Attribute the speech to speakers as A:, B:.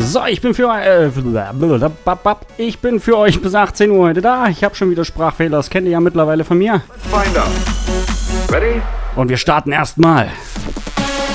A: So, ich bin für euch bis 18 Uhr heute da. Ich habe schon wieder Sprachfehler, das kennt ihr ja mittlerweile von mir.
B: Find out. Ready?
A: Und wir starten erstmal